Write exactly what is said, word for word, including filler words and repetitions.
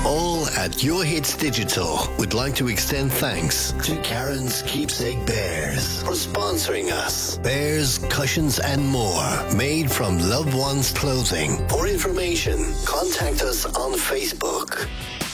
All at Your Hits Digital would like to extend thanks to Karen's Keepsake Bears for sponsoring us. Bears, cushions and more made from loved ones' clothing. For information, contact us on Facebook.